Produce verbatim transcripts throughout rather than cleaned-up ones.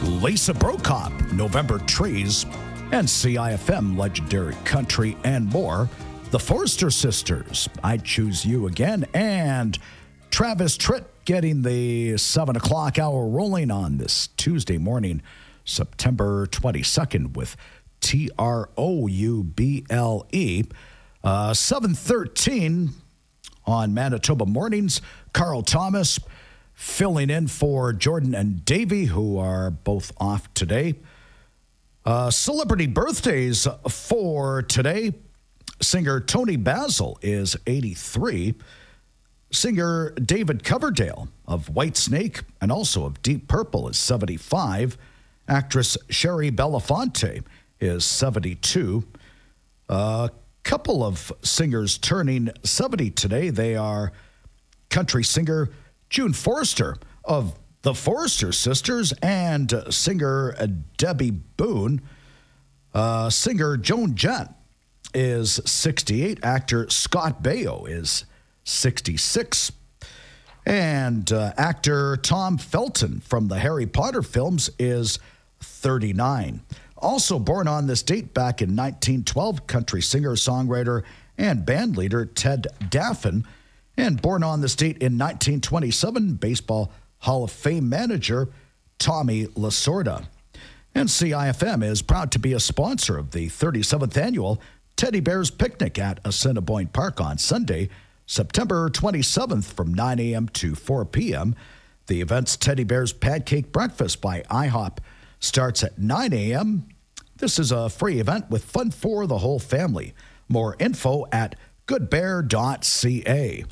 Lisa Brokop, November Trees, and C I F M, Legendary Country, and more. The Forster Sisters, I Choose You Again, and Travis Tritt getting the seven o'clock hour rolling on this Tuesday morning, September twenty-second, with T R O U B L E. Uh, seven thirteen on Manitoba Mornings. Carl Thomas filling in for Jordan and Davey, who are both off today. Uh, celebrity birthdays for today. Singer Tony Basil is eighty-three. Singer David Coverdale of Whitesnake and also of Deep Purple is seventy-five. Actress Sherry Belafonte is seventy-two. A couple of singers turning seventy today. They are country singer June Forster of the Forster Sisters and singer Debbie Boone. Uh, singer Joan Jett is sixty-eight. Actor Scott Baio is sixty-six. And uh, actor Tom Felton from the Harry Potter films is thirty-nine. Also born on this date back in nineteen twelve, country singer, songwriter, and bandleader Ted Daffin. And born on this date in nineteen twenty-seven, Baseball Hall of Fame manager Tommy Lasorda. And C I F M is proud to be a sponsor of the thirty-seventh annual Teddy Bears Picnic at Assiniboine Park on Sunday, September twenty-seventh from nine a.m. to four p.m. The event's Teddy Bears Pancake Breakfast by IHOP starts at nine a.m. This is a free event with fun for the whole family. More info at good bear dot c a.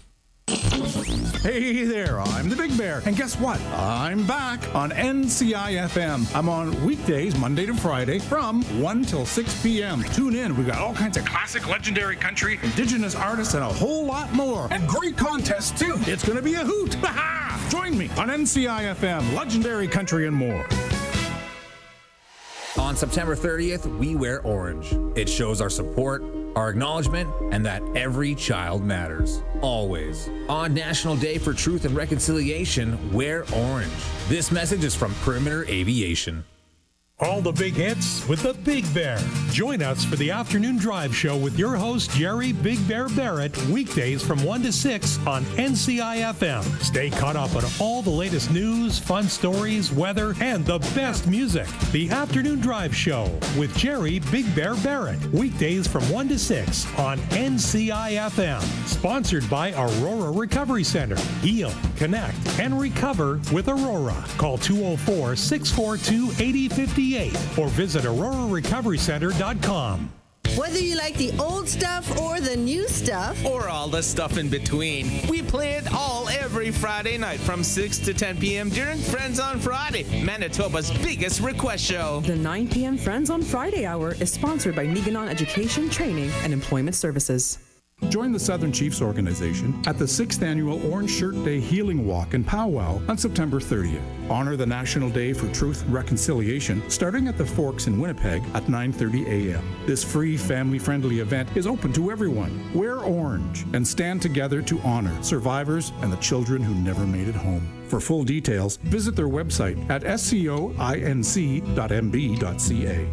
Hey there, I'm the Big Bear. And guess what? I'm back on N C I F M. I'm on weekdays, Monday to Friday, from one till six p.m. Tune in. We've got all kinds of classic, legendary country, indigenous artists, and a whole lot more. And great contests, too. It's going to be a hoot. Ha-ha! Join me on N C I F M, legendary country, and more. On September thirtieth, we wear orange. It shows our support, our acknowledgement, and that every child matters. Always. On National Day for Truth and Reconciliation, wear orange. This message is from Perimeter Aviation. All the big hits with the Big Bear. Join us for the afternoon drive show with your host, Jerry Big Bear Barrett, weekdays from one to six on N C I F M. Stay caught up on all the latest news, fun stories, weather, and the best music. The afternoon drive show with Jerry Big Bear Barrett, weekdays from one to six on N C I F M. Sponsored by Aurora Recovery Center. Heal, connect, and recover with Aurora. Call two oh four, six four two, eight oh five eight or visit aurora recovery center dot com. Whether you like the old stuff or the new stuff, or all the stuff in between, we play it all every Friday night from six to ten p.m. during Friends on Friday, Manitoba's biggest request show. The nine p.m. Friends on Friday hour is sponsored by Niganon Education, Training, and Employment Services. Join the Southern Chiefs Organization at the sixth Annual Orange Shirt Day Healing Walk in Powwow on September thirtieth. Honor the National Day for Truth and Reconciliation starting at the Forks in Winnipeg at nine thirty a.m. This free, family-friendly event is open to everyone. Wear orange and stand together to honor survivors and the children who never made it home. For full details, visit their website at scoinc dot m b dot c a.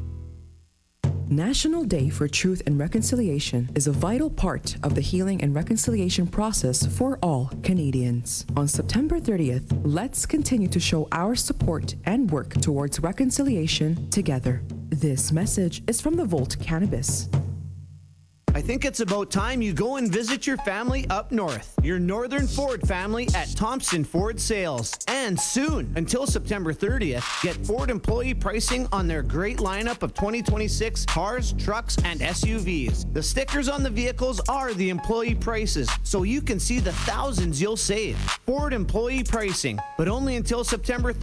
National Day for Truth and Reconciliation is a vital part of the healing and reconciliation process for all Canadians. On September thirtieth, let's continue to show our support and work towards reconciliation together. This message is from the Volt Cannabis. I think it's about time you go and visit your family up north. Your Northern Ford family at Thompson Ford Sales. And soon, until September thirtieth, get Ford employee pricing on their great lineup of twenty twenty-six cars, trucks, and S U Vs. The stickers on the vehicles are the employee prices, so you can see the thousands you'll save. Ford employee pricing, but only until September thirtieth.